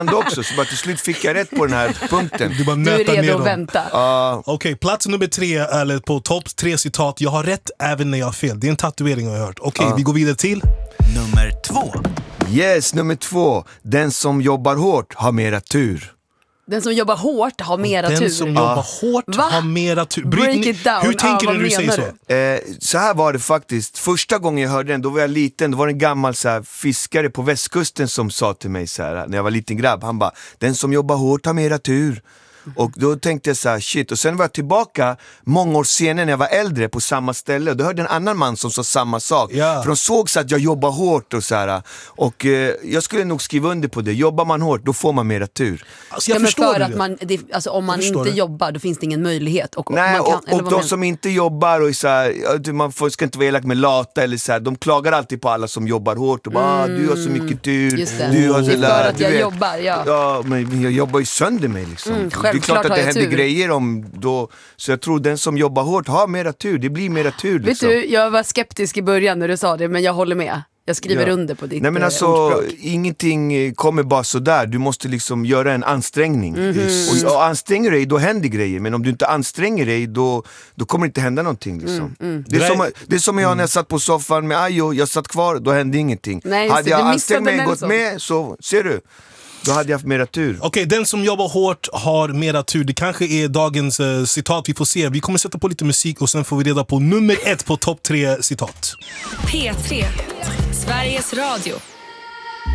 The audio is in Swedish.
också, så bara till slut fick jag rätt på den här punkten. Du är redo att vänta. Okej, plats nummer 3, eller på topp 3 citat. Jag har rätt även när jag har fel. Det är en tatuering jag har hört. Okej, vi går vidare till nummer 2. Yes, nummer 2. Den som jobbar hårt har mera tur. Den som jobbar hårt har mera tur. Den som jobbar hårt har mera tur. Break it down. Hur tänker du när du säger så? Så här var det faktiskt. Första gången jag hörde den, då var jag liten. Då var det en gammal så här, fiskare på västkusten som sa till mig så här, när jag var liten grabb. Han bara, den som jobbar hårt har mera tur. Och då tänkte jag så här, shit. Och sen var jag tillbaka många år senare när jag var äldre på samma ställe. Och då hörde en annan man som sa samma sak. För de såg så att jag jobbar hårt och så här. Och jag skulle nog skriva under på det. Jobbar man hårt, då får man mera tur. Alltså, jag förstår för det. att alltså, om man inte jobbar, då finns det ingen möjlighet. Och, nej, och de som inte jobbar och så här, man ska inte vara elak med lata eller så här, de klagar alltid på alla som jobbar hårt och bara, du har så mycket tur. Just det. Du har så det är för att jag jobbar, Ja, men jag jobbar ju sönder mig liksom. Det är klart att det händer grejer om då, så jag tror den som jobbar hårt har mera tur, det blir mera tur liksom. Vet du, jag var skeptisk i början när du sa det, men jag håller med. Jag skriver under på ditt Nej, men alltså, ordspråk. Ingenting kommer bara så där. Du måste liksom göra en ansträngning. Och anstränger dig, då händer grejer. Men om du inte anstränger dig, då kommer det inte hända någonting liksom. Det är som jag när jag satt på soffan med Ayo, jag satt kvar, då hände ingenting. Nej, hade jag ansträngt mig, Nelson. gått med, så ser du, då hade jag haft mera tur. Okej, den som jobbar hårt har mera tur. Det kanske är dagens citat, vi får se. Vi kommer sätta på lite musik och sen får vi reda på nummer 1 på topp 3 citat. P3, Sveriges Radio.